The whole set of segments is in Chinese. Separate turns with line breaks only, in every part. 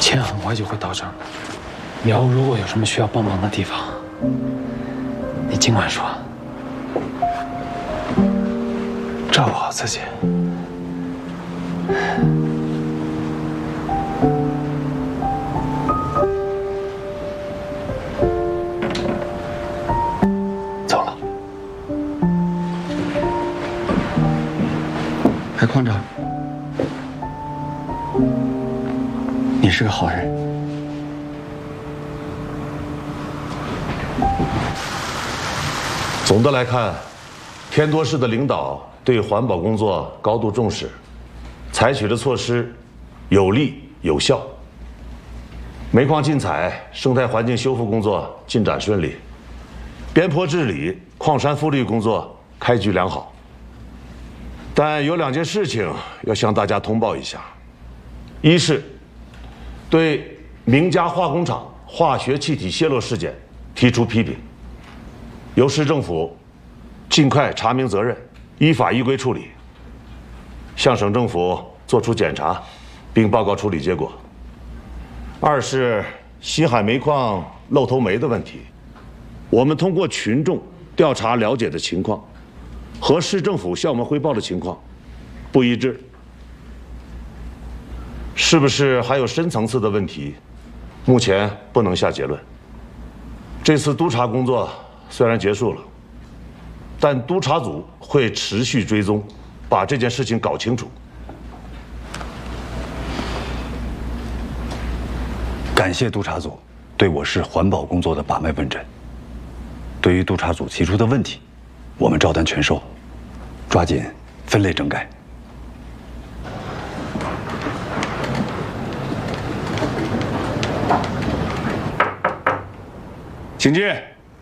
天很快就会到这儿，以后如果有什么需要帮忙的地方，你尽管说，照顾好自己。走了。白矿长，你是个好人。
总的来看，天多市的领导对环保工作高度重视，采取的措施有力有效。煤矿禁采、生态环境修复工作进展顺利，边坡治理、矿山复绿工作开局良好。但有2件事情要向大家通报一下：一是对明家化工厂化学气体泄漏事件提出批评。 由市政府尽快查明责任，依法依规处理，向省政府作出检查，并报告处理结果。二是西海煤矿漏头煤的问题，我们通过群众调查了解的情况，和市政府向我们汇报的情况不一致，是不是还有深层次的问题？目前不能下结论。这次督查工作 虽然结束了，但督查组会持续追踪，把这件事情搞清楚。
感谢督查组对我市环保工作的把脉问诊。对于督查组提出的问题，我们照单全收，抓紧分类整改。
请进。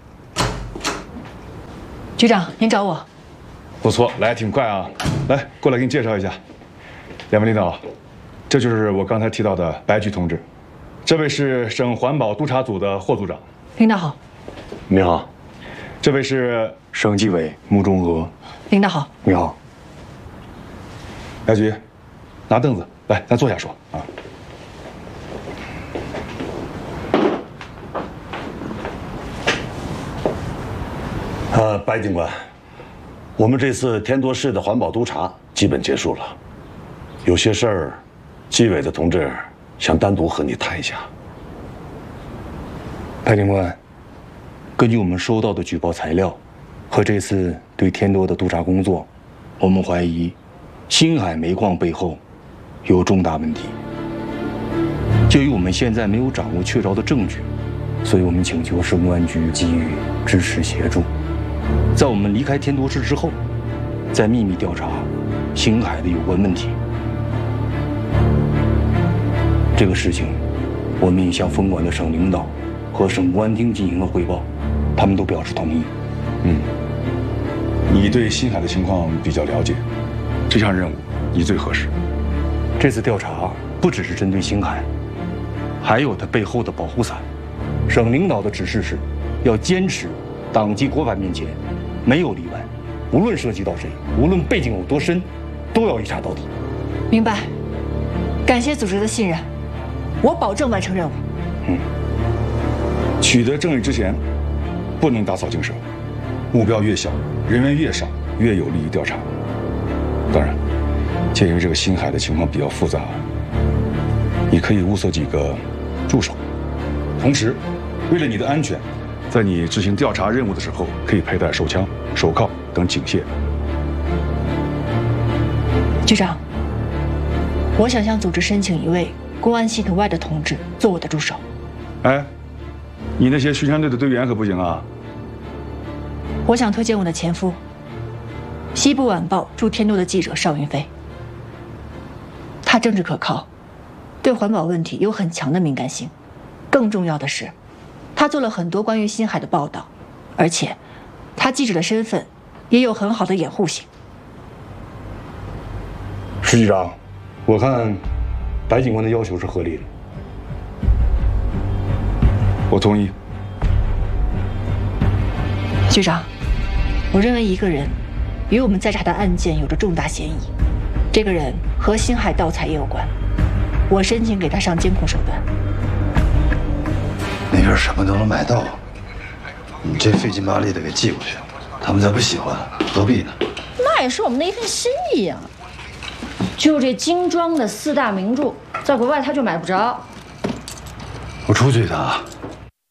局长，您找我？
不错，来挺快啊！来，过来给你介绍一下，两位领导，这就是我刚才提到的白菊同志，这位是省环保督查组的霍组长。
领导好。
你好，
这位是
省纪委穆中娥。
领导好。
你好。
白菊，拿凳子来，咱坐下说啊。
白警官，我们这次天多市的环保督查基本结束了，有些事儿，纪委的同志想单独和你谈一下。
白警官，根据我们收到的举报材料和这次对天多的督查工作，我们怀疑星海煤矿背后有重大问题。鉴于我们现在没有掌握确凿的证据，所以我们请求市公安局给予支持协助。 在我们离开天多市之后，再秘密调查星海的有关问题。这个事情，我们也向分管的省领导和省公安厅进行了汇报，他们都表示同意。
你对星海的情况比较了解，这项任务你最合适。
这次调查不只是针对星海，还有它背后的保护伞。省领导的指示是，要坚持 党纪国法面前没有例外，无论涉及到谁，无论背景有多深，都要一查到底。
明白。感谢组织的信任，我保证完成任务。
取得正义之前，不能打草惊蛇，目标越小，人员越少，越有利于调查。当然，鉴于这个星海的情况比较复杂，你可以物色几个助手，同时，为了你的安全， 在你执行调查任务的时候，可以佩戴手枪、手铐等警械。
局长，我想向组织申请一位公安系统外的同志做我的助手。
哎，你那些巡山队的队员可不行啊！
我想推荐我的前夫，西部晚报驻天多的记者邵云飞。他政治可靠，对环保问题有很强的敏感性，更重要的是， 他做了很多关于星海的报道，而且他记者的身份也有很好的掩护性。
石局长，我看白警官的要求是合理的。
我同意。
局长，我认为一个人与我们在查的案件有着重大嫌疑，这个人和星海盗采也有关。 我申请给他上监控手段。
那边什么都能买到，你这费劲巴力的给寄过去，他们再不喜欢，何必呢？
那也是我们的一份心意呀。就这精装的4大名著，在国外他就买不着。
我出去一趟啊。